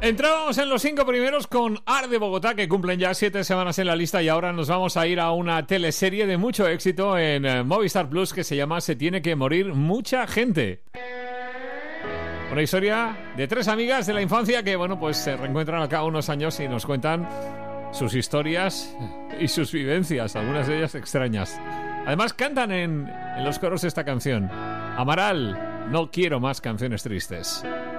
Entrábamos en los 5 primeros con Ar de Bogotá, que cumplen ya 7 semanas en la lista, y ahora nos vamos a ir a una teleserie de mucho éxito en Movistar Plus que se llama Se tiene que morir mucha gente. Una historia de 3 amigas de la infancia que, bueno, pues se reencuentran al cabo de unos años y nos cuentan sus historias y sus vivencias, algunas de ellas extrañas. Además cantan en los coros esta canción: Amaral, no quiero más canciones tristes.